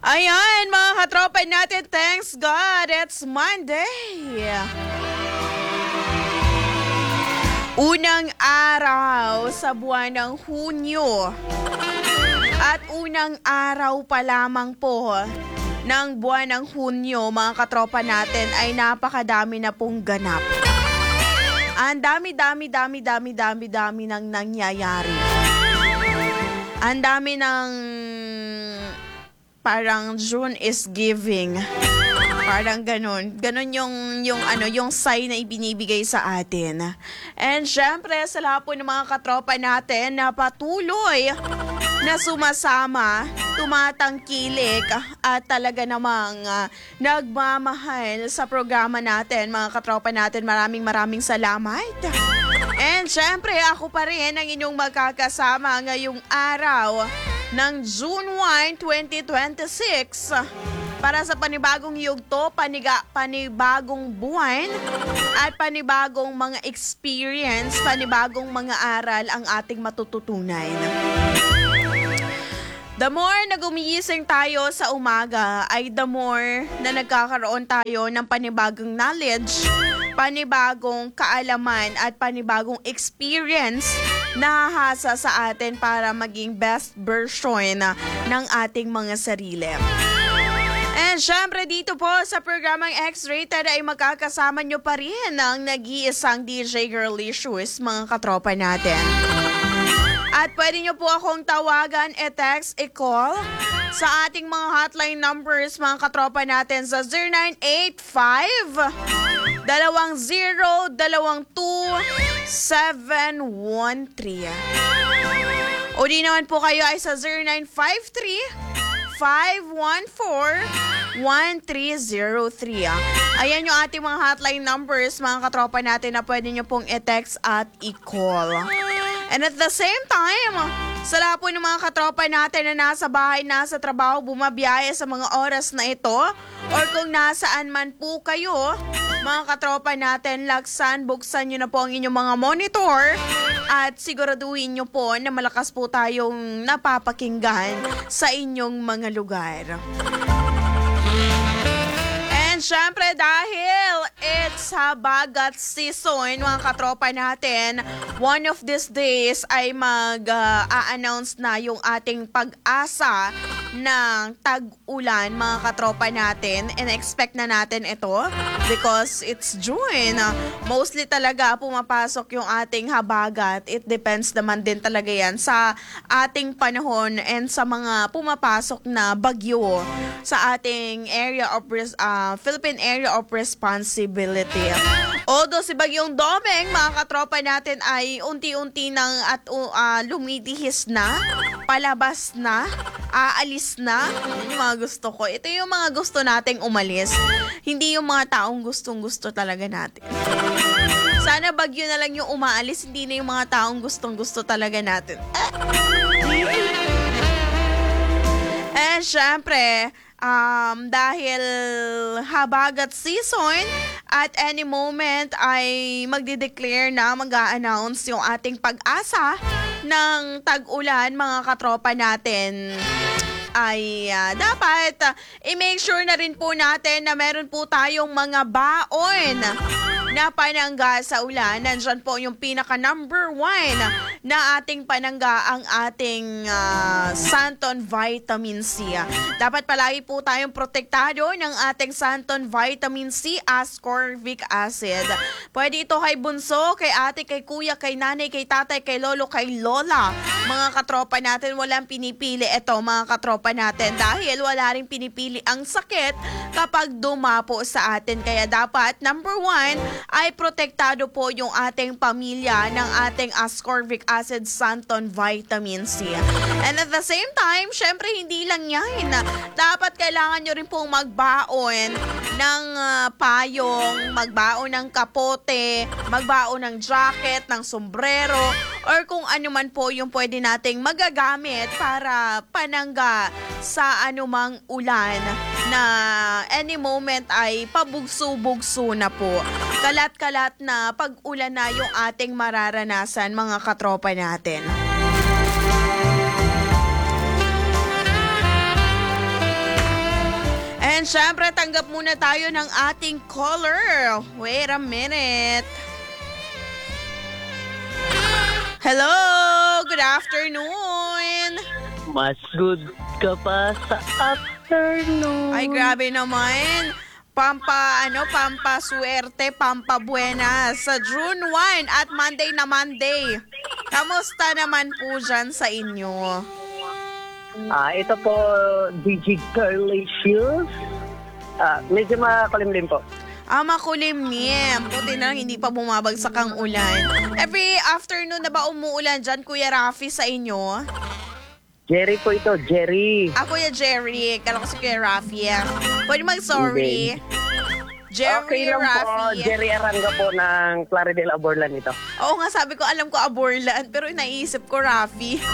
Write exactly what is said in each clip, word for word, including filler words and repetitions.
Ayan, mga katropa natin, thanks God, it's Monday. Unang araw sa buwan ng Hunyo. At unang araw pa lamang po ng buwan ng Hunyo, mga katropa natin, ay napakadami na pong ganap. Ang dami, dami, dami, dami, dami, dami nang nangyayari. Ang dami ng parang June is giving. Parang ganun. Ganun yung, yung, ano, yung sign na ibinibigay sa atin. And syempre, sa lahat po ng mga katropa natin na patuloy na sumasama, tumatangkilik at talaga namang uh, nagmamahal sa programa natin. Mga katropa natin, maraming maraming salamat. And syempre, ako pa rin ang inyong magkakasama ngayong araw ng June first, twenty twenty-six para sa panibagong yugto, paniga, panibagong buwan at panibagong mga experience, panibagong mga aral ang ating matututunan. The more na gumigising tayo sa umaga ay the more na nagkakaroon tayo ng panibagong knowledge, panibagong kaalaman at panibagong experience na hahasa sa atin para maging best version ng ating mga sarili. And syempre dito po sa programang X-Rated ay magkakasama nyo pa rin ang nag-iisang D J Girly Shoes, mga katropa natin. At pwede nyo po akong tawagan, e-text, e-call sa ating mga hotline numbers, mga katropa natin sa zero nine eight five, dalawang zero, dalawang two, seven one three. O di naman po kayo ay sa zero nine five three, five one four, one three zero three. Ayan yung ating mga hotline numbers, mga katropa natin, na pwede nyo pong e-text at e-call. And at the same time, sa lahat po ng mga katropa natin na nasa bahay, nasa trabaho, bumabiyaya sa mga oras na ito, or kung nasaan man po kayo, mga katropa natin, laksan, buksan nyo na po ang inyong mga monitor at siguraduhin nyo po na malakas po tayong napapakinggan sa inyong mga lugar. And syempre dahil it's habagat season, mga katropa natin, one of these days ay mag-a-announce uh, na yung ating pag-asa ng tag-ulan, mga katropa natin. And expect na natin ito because it's June. Mostly talaga pumapasok yung ating habagat. It depends naman din talaga yan sa ating panahon and sa mga pumapasok na bagyo sa ating area of uh, Philippine Area of Responsibility. Although si Bagyong Domeng, mga katropa natin, ay unti-unti nang at uh, lumidihis na, palabas na, aalis na. Yan yung mga gusto ko. Ito yung mga gusto nating umalis. Hindi yung mga taong gustong-gusto talaga natin. Sana bagyo na lang yung umaalis, hindi na yung mga taong gustong-gusto talaga natin. Eh, syempre, um, dahil habagat season, at any moment ay magde-declare na, mag-a-announce yung ating pag-asa ng tag-ulan, mga katropa natin, ay uh, dapat uh, i-make sure na rin po natin na meron po tayong mga baon na panangga sa ulan. Nandyan po yung pinaka number one na ating panangga, ang ating uh, Santon Vitamin C. Dapat palagi po tayong protektado ng ating Santon Vitamin C, ascorbic acid. Pwede ito kay bunso, kay ate, kay kuya, kay nanay, kay tatay, kay lolo, kay lola. Mga katropa natin, walang pinipili ito, mga katropa natin, dahil wala rin pinipili ang sakit kapag dumapo sa atin. Kaya dapat, number one, ay protektado po yung ating pamilya ng ating ascorbic acid Santon Vitamin C. And at the same time, syempre hindi lang yan. Dapat kailangan nyo rin pong magbaon ng uh, payong, magbaon ng kapote, magbaon ng jacket, ng sombrero, or kung ano man po yung pwede nating magagamit para panangga sa anumang ulan na any moment ay pabugso-bugso na po. Kalat-kalat na pag-ulan na yung ating mararanasan, mga katropa natin. And syempre, tanggap muna tayo ng ating caller. Wait a minute. Hello, good afternoon. Mas good ka pa sa afternoon. Ay, grabe naman. Pampa, ano, pampa suerte, pampa buenas. Sa June first at Monday na Monday. Kamusta naman po dyan sa inyo? Ah, ito po, D J Curly Shoes. Ah, medyo makulimlim po. Ah, makulimlim. Buti na lang hindi pa bumabagsak ang ulan. Every afternoon na ba umuulan dyan, Kuya Rafi, sa inyo? Jerry po ito, Jerry. Ah, Kuya Jerry. Kala ko si Kuya Rafi. ah. Pwede mag-sorry. Jerry Okay lang po, Rafi. Jerry Aranga po ng Plaridel Aborlan ito. Oo nga, sabi ko, alam ko Aborlan, pero naisip ko Rafi.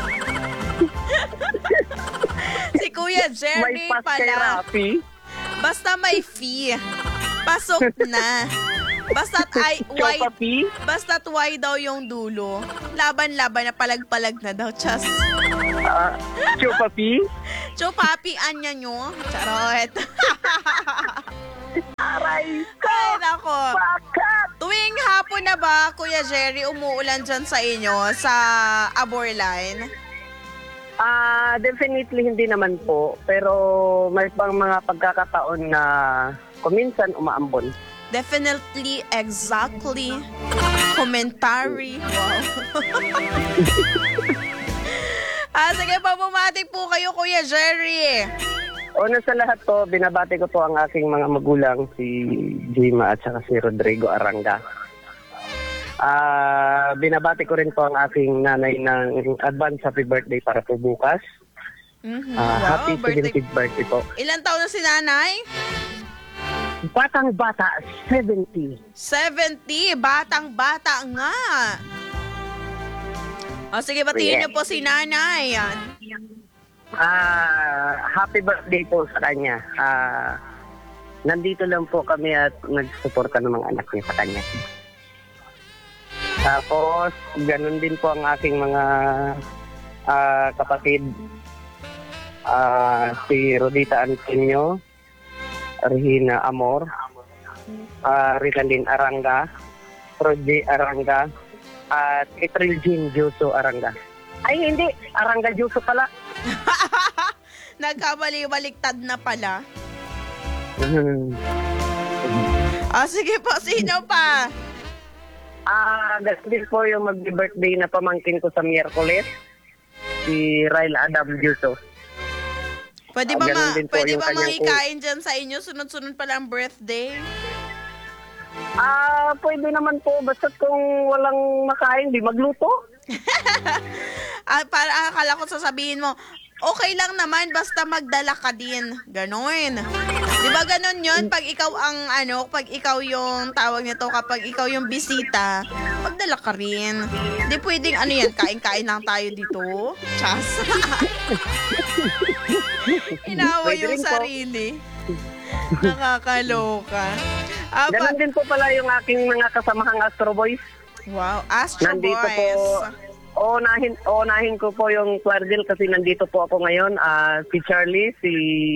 Si Kuya Jerry May pas kay pala. Rafi. Basta may fee. Pasok na. Basta't ay wide, Chopapi. basta't wide daw yung dulo. Laban-laban na palag-palag na daw. Chas. Ah, Chopapi. Cho, papi, anya nyo? Charot. Aray ko. Ay, nako. Bakit? Tuwing hapon na ba, Kuya Jerry, umuulan dyan sa inyo, sa Aborline? Ah, definitely hindi naman po. Pero may pang mga pagkakataon na kuminsan umaambon. Definitely, exactly. Commentary. Wow. ah, sige pa, bumati po kayo, Kuya Jerry. Una sa lahat po, binabati ko po ang aking mga magulang, si Jima at saka si Rodrigo Aranga. Ah, binabati ko rin po ang aking nanay ng advance happy birthday para po bukas. Mhm. Ah, Wow, happy birthday. seventieth birthday po. Ilan taon na si nanay? Batang bata, seventy. seventy. Batang-bata nga. O sige, batiin Yes. niyo po si nanay. Yan. Ah, happy birthday po sa kanya. Ah, nandito lang po kami at nagsuporta ng mga anak niya sa kanya. Tapos, ganun din po ang aking mga ah, kapatid. Ah, si Rodita Antonio, Regina Amor, uh, Rinalyn Aranga, Roger Aranga, at April Jean Juso Aranga. Ay, hindi. Aranga Juso pala. Nagkamali-baliktad na pala. Mhm. Ah, sige po, sino pa? Ah, ganun din po yung mag-birthday na pamangkin ko sa Miyerkules, si Ryle Adam Juso. Pwede Ah, ba, ganun ma- din po pwede yung ba kanyang makikain dyan sa inyo? Sunod-sunod pala ang birthday. Ah, pwede naman po. Basta kung walang makain, di magluto. Ah, para akala ko sasabihin mo, okay lang naman basta magdala ka din. Ganon. Di ba ganon yun? Pag ikaw ang ano, pag ikaw yung tawag nito, kapag ikaw yung bisita, magdala ka rin. Di pwedeng ano yan, kain-kain lang tayo dito. Chas. Inawa Pwede yung rin po. sarili. Nakakaloka. Ah, pa- Ganon din po pala yung aking mga kasamahang Astro Boys. wow, Astro Nandito Boys. po, unahin, unahin ko po yung Clardel kasi nandito po ako ngayon. Ah, si Charlie, si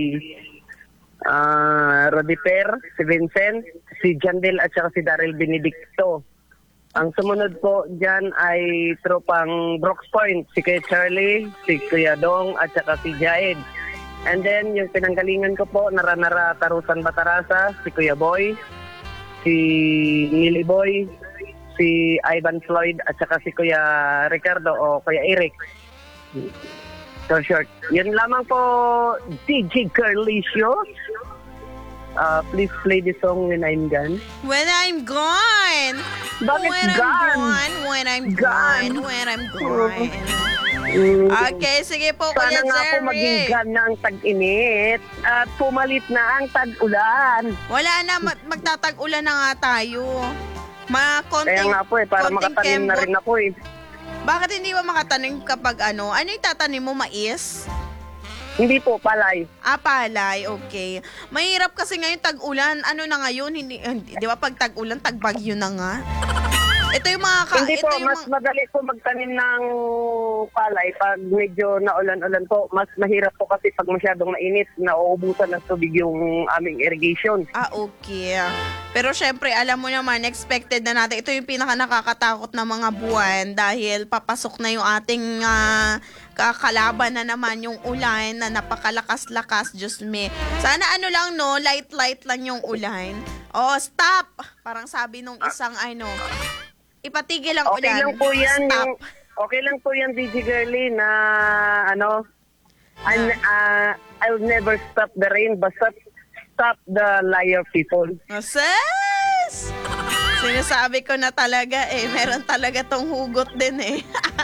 ah Rodiper, si Vincent, si Jandel at saka si Daryl Benedicto. Ang sumunod po dyan ay tropang Brooks Point, si Kuya Charlie, si Kuya Dong at saka si Jaed. And then yung pinanggalingan ko po, Nara-Nara Tarusan Batarasa, si Kuya Boy, si Nili Boy, si Ivan Floyd at saka si Kuya Ricardo o Kuya Eric. So short. Yun lamang po, D J Carlicious. Uh, please play the song When I'm Gone. When I'm gone. Bakit when gone? I'm gone. When I'm gone. Gone. When I'm gone. Mm. Okay, sige po, Sana Kuya nga po maging Jerry. gone na ang tag-init at pumalit na ang tag-ulan. Wala na, mag- magtatag-ulan na nga tayo. Mga konting, Kaya nga po eh, para konting makatanim na kembot. rin ako eh. Bakit hindi ba makatanim kapag ano? Ano yung tatanim mo? Mais? Hindi po, palay. Ah, palay. Okay. Mahirap kasi ngayon tag-ulan. Ano na ngayon? Hindi, hindi di ba pag tag-ulan, tag-bagyo na nga? Ito yung mga... Ka, Hindi ito po, yung mas mga- madali po magtanim ng palay pag medyo naulan-ulan po. Mas mahirap po kasi pag masyadong mainit, nauubusan ng tubig yung aming irrigation. Ah, okay. Pero syempre, alam mo naman, expected na natin. Ito yung pinaka nakakatakot na mga buwan dahil papasok na yung ating ah, kakalaban na naman yung ulan na napakalakas-lakas. Diyos me. Sana ano lang no, light-light lang yung ulan. Oh, stop! Parang sabi nung isang ano, ipatigil ang Okay ulan. lang po yan Stop. yung... Okay lang po yan, D J Girlie, na ano... And, uh, I'll never stop the rain, basta stop the liar people. Sis! Sinasabi ko na talaga eh. Meron talaga tong hugot din eh.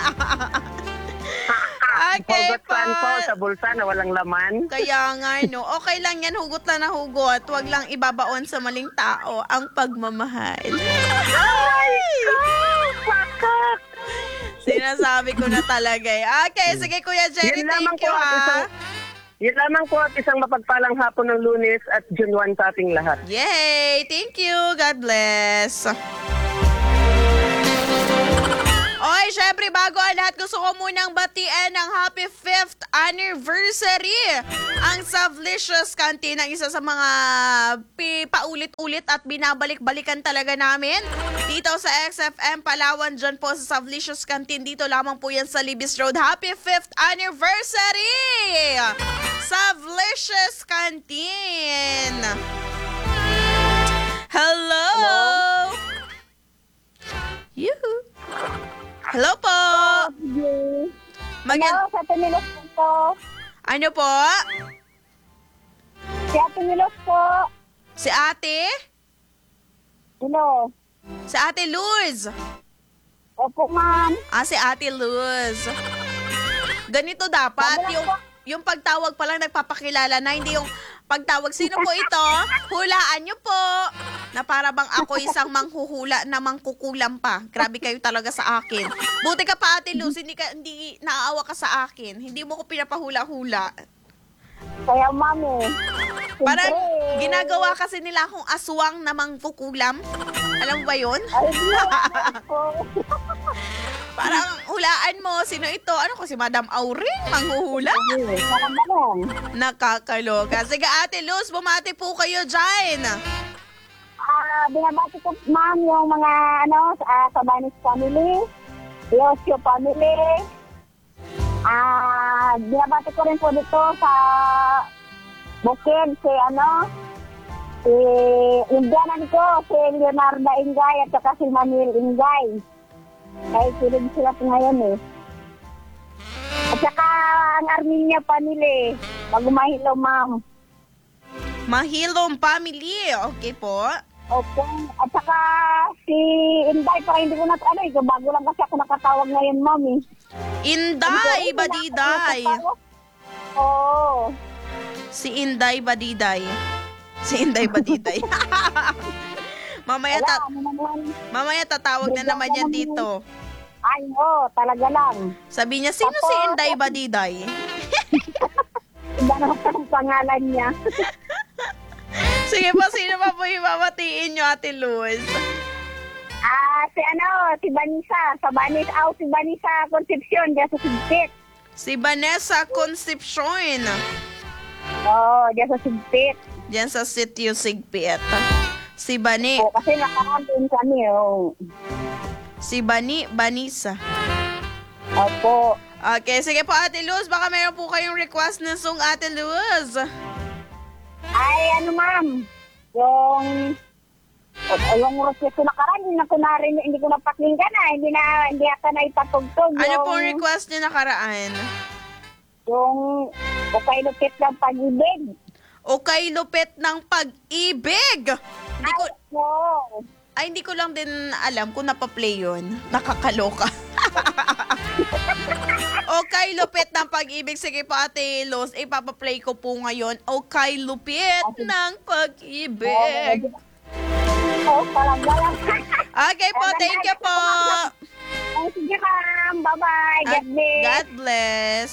Okay Hugot saan po pa. sa bulsa na walang laman. Kaya nga, no. Okay lang yan. Hugot lang na hugot. Huwag lang ibabaon sa maling tao ang pagmamahal. Ay! Pakak! Sinasabi ko na talaga eh. Okay, sige Kuya Jerry, Yun lamang thank you po at ha. isang, yun lamang po at isang mapagpalang hapon ng Lunes at June first sa ating lahat. Yay! Thank you. God bless. Oy, syempre bago ang lahat, gusto ko munang batiin ng happy fifth anniversary ang Savlicious Canteen, ang isa sa mga pi- paulit-ulit at binabalik-balikan talaga namin dito sa X F M Palawan, dyan po sa Savlicious Canteen. Dito lamang po yan sa Libis Road. Happy fifth anniversary! Savlicious Canteen! Hello! Yoo! Hello po! Magand- Hello, sa Tinilos po. ano po? Si Ate Milos po. Si ate? Hello. Si ate Luz. Opo, ma'am. Ah, si ate Luz. Ganito dapat, yung, yung pagtawag pa lang nagpapakilala na, hindi yung pagtawag, sino po ito? Hulaan nyo po. Na para bang ako isang manghuhula na mangkukulam pa. Grabe kayo talaga sa akin. Buti ka pa, ate Luz, hindi, ka, hindi naaawa ka sa akin. Hindi mo ko pinapahula-hula. Kaya, mami. Parang ginagawa kasi nila akong aswang na mangkukulam. Alam mo ba yun? Ay, di po. Parang hulaan mo, sino ito? Ano ko si Madam Auring? Manghuhula? Nakamalong. Nakakaloka. Sige ate Luz, bumati po kayo dyan. Ah, binabati ko, ma'am, yung mga, ano, ah, Sabanis family, Yosio family. Ah, binabati ko rin po dito sa Bukid, si, ano, si Indianan ko, si Leonardo Ingay at saka si Manuel Ingay. Kahit silig sila po ngayon eh. At saka ang Arminia family, magumahilo, ma'am. Mahilom family. Okay po. Opo. At saka si Inday, para hindi ko na, ano, ito, bago lang kasi ako nakatawag ngayon, mami. Inday Badiday. Oo. Si Inday Badiday. Si Inday Badiday. mamaya, Wala, ta- ano naman. mamaya tatawag na naman yan dito. Ay, oo, talaga lang. Sabi niya, sino si Inday Badiday? Iba naman ang pangalan niya. Sige po, sino pa po yung mamatiin nyo, Ate Luz? Ah, si ano, si Vanessa, sa Vanessa, oh, si Vanessa Concepcion, diyan sa Sigpit. Si Vanessa Concepcion. Oo, diyan sa Sigpit. Diyan sa Sitio Sigpit. Si Bani. Oo, kasi nakarandin kami, oo. Si Bani Banisa. Opo. Okay, sige po Ate Luz. Baka meron po kayong request ng song, Ate Luz. Ay, ano ma'am, yung, o, yung request ko nakaraan, hindi na ko na rin, hindi ko napakinggan na, hindi na, hindi ako na ipatugtog. Ano yung, pong request niyo nakaraan? Yung, okay, lupit ng pag-ibig. Okay, lupit ng pag-ibig. Hindi ko, Ay, no. ay, hindi ko lang din alam kung napaplay yun. Nakakaloka. Okay, lupit ng pag-ibig. Sige po, Ate Luz, ipapaplay ko po ngayon. Okay, lupit ng pag-ibig. Oo, talaga lang. Okay po, thank you po. Ay, sige ma'am, bye-bye, God At bless. God bless.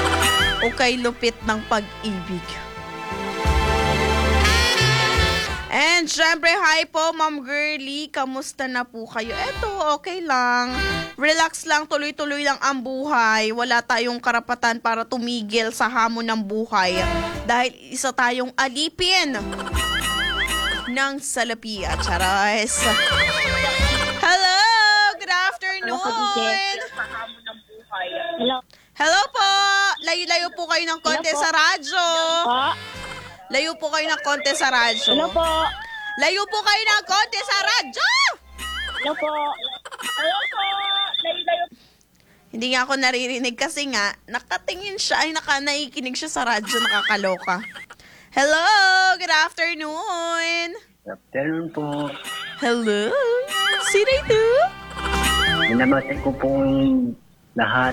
Okay, lupit ng pag-ibig. And syempre, hi po, Ma'am Girly. Kamusta na po kayo? Eto, okay lang. Relax lang, tuloy-tuloy lang ang buhay. Wala tayong karapatan para tumigil sa hamon ng buhay. Dahil isa tayong alipin ng salapi at charas. Hello! Good afternoon! Hello. Hello po! Layo-layo po kayo ng konti Hello po. sa radyo. Po. Layo po kayo ng konti sa radyo. Hello po. Layo po kayo ng konti sa radyo! Hello po. Hello po. Layo-layo. Hindi nga ako naririnig kasi nga, nakatingin siya, ay naka, naikinig siya sa radyo, nakakaloka. Hello! Good afternoon! Good afternoon po. Hello! Sino ito? Binabati ko pong lahat.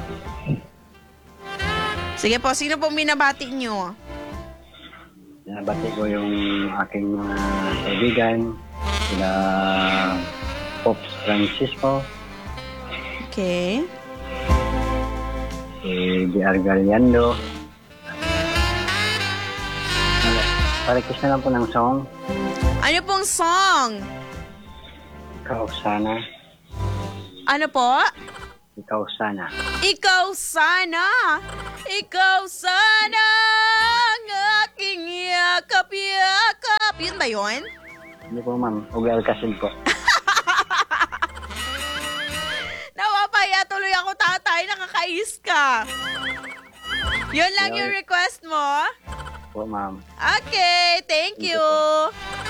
Sige po, sino po binabati nyo? Binabati ko yung aking mga kaibigan. Sila Pops Francisco, Okay. si B R Galiando. Parekiss na lang po ng song. Ano pong song? Ikaw sana. Ano po? Ikaw sana. Ikaw sana, ikaw sana ang aking yakap-yakap. Yun ba yun? Hindi po ma'am. Ugal Kasid po. Nawapaya tuloy ako, tatay, nakakais ka. Yun lang yung request mo? Po ma'am. Okay, thank you.